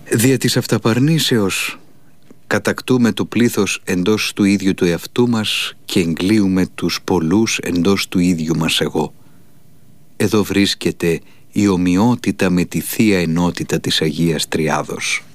Δια της αυταπαρνήσεως κατακτούμε το πλήθος εντός του ίδιου του εαυτού μας και εγκλείουμε τους πολλούς εντός του ίδιου μας εγώ. Εδώ βρίσκεται η ομοιότητα με τη Θεία Ενότητα της Αγίας Τριάδος.